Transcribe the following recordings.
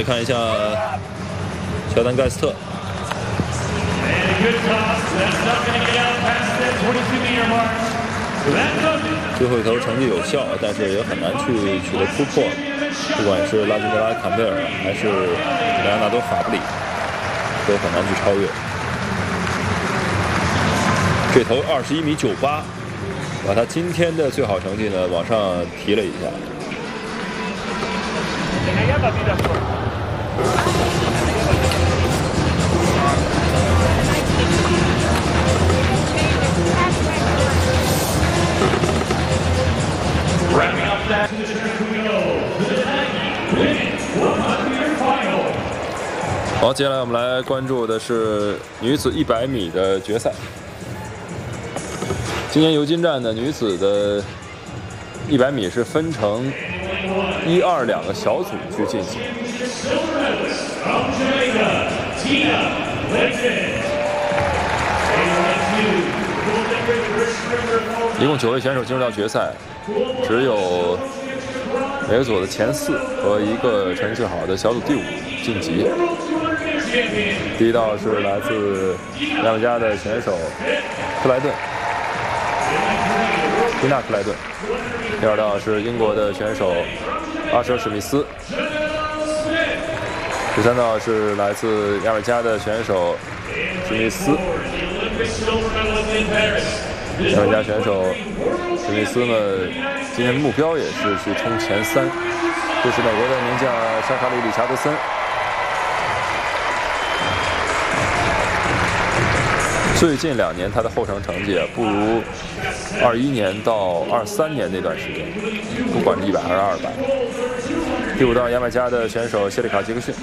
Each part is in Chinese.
来看一下乔丹·盖斯特。最后一投成绩有效，但是也很难去取得突破。不管是拉金德拉·坎贝尔还是莱昂纳多·法布里，都很难去超越。这投21.98米，把他今天的最好成绩呢往上提了一下。好，接下来我们来关注的是女子100米的决赛。今年尤金站的女子的100米是分成1、2两个小组去进行。一共9位选手进入到决赛，只有每个组的前4和一个成绩最好的小组第5晋级。第一道是来自牙买加的选手克莱顿，蒂娜·克莱顿。第二道是英国的选手阿舍·史密斯。第三道是来自牙买加的选手史密斯。牙买加选手史密斯呢，今天的目标也是去冲前3。这是美国的名将沙卡里·理查德森。最近2年他的后程成绩不如21年到23年那段时间，不管是100还是200。第5道牙买加的选手谢里卡·杰克逊。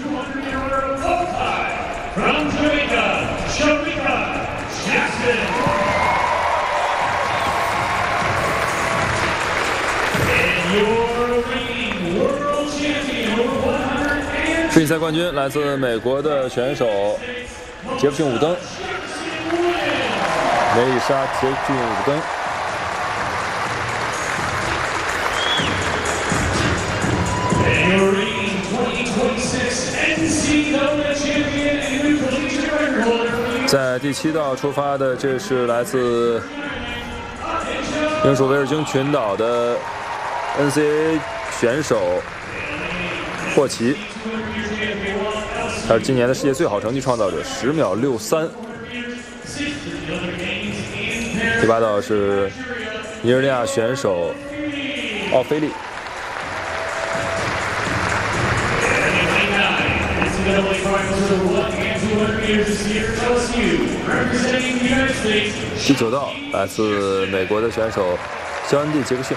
世锦赛冠军来自美国的选手杰弗逊·伍登，梅丽莎·杰弗逊·伍登。在第7道出发的，这是来自英属维尔京群岛的 NCAA 选手霍奇，他是今年的世界最好成绩创造者，10秒63。第8道是尼日利亚选手奥菲利。第9道来自美国的选手肖恩蒂·杰克逊。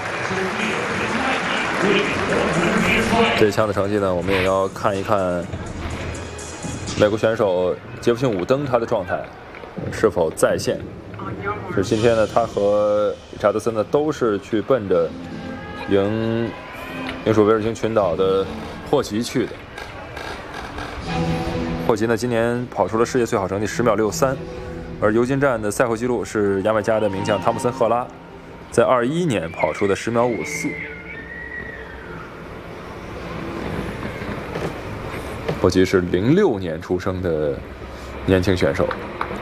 这一项的成绩呢，我们也要看一看美国选手杰弗逊·伍登他的状态是否在线。是今天呢，他和理查德森呢都是去奔着赢英属维尔京群岛的霍奇去的。霍奇呢，今年跑出了世界最好成绩10秒63，而尤金站的赛后纪录是牙买加的名将汤姆森·赫拉在21年跑出的10秒54。霍奇是06年出生的年轻选手。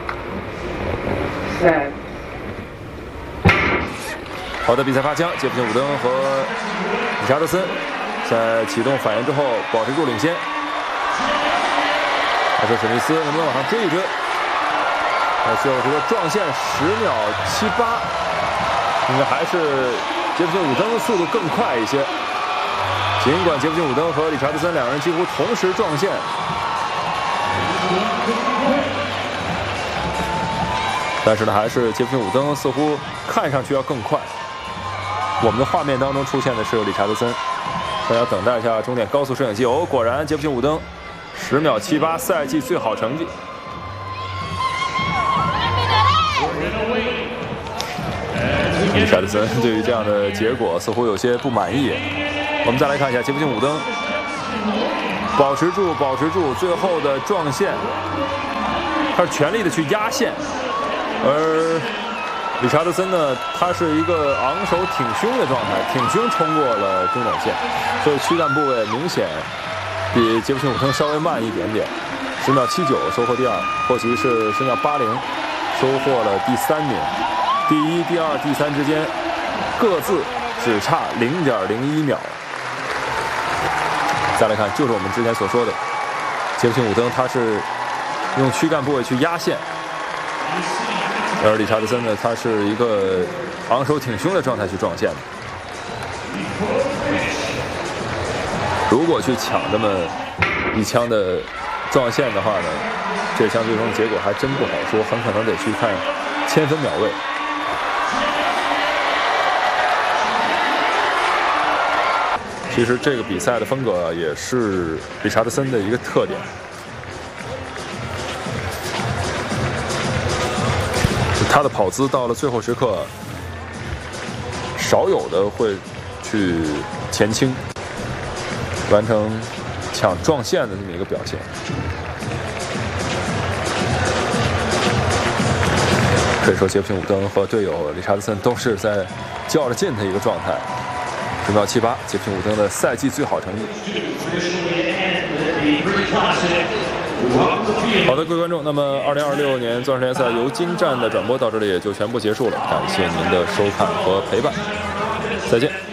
好的，比赛发枪，杰弗逊·伍登和理查德森在启动反应之后保持住领先。还是史密斯能不能往上追一追？最后这个撞线10秒78，应该还是杰弗逊·伍登速度更快一些。尽管杰弗逊·伍登和理查德森2人几乎同时撞线，但是呢，还是杰弗逊·伍登似乎看上去要更快。我们的画面当中出现的是理查德森，大家等待一下终点高速摄影机。哦，果然杰弗逊·伍登10秒78，赛季最好成绩。理查德森对于这样的结果似乎有些不满意。我们再来看一下杰弗逊·伍登，保持住，保持住，最后的撞线，他是全力的去压线，而理查德森呢，他是一个昂首挺胸的状态，挺胸冲过了中点线，所以躯干部位明显比杰弗逊·伍登稍微慢一点点，10秒79收获第2，霍奇是10秒80收获了第3名。第1、第2、第3之间各自只差0.01秒。再来看，就是我们之前所说的，杰弗逊·伍登他是用躯干部位去压线，而理查德森呢，他是一个昂首挺胸的状态去撞线的。如果去抢这么一枪的撞线的话呢，这枪最终的结果还真不好说，很可能得去看千分秒位。其实这个比赛的风格啊，也是理查德森的一个特点。他的跑姿到了最后时刻，少有的会去前倾，完成抢撞线的这么一个表现。可以说，杰弗逊·伍登和队友理查德森都是在较着劲的一个状态。10秒78，杰弗逊·伍登的赛季最好成绩。好的，各位观众，那么2026年钻石联赛尤金站的转播到这里也就全部结束了，感谢您的收看和陪伴，再见。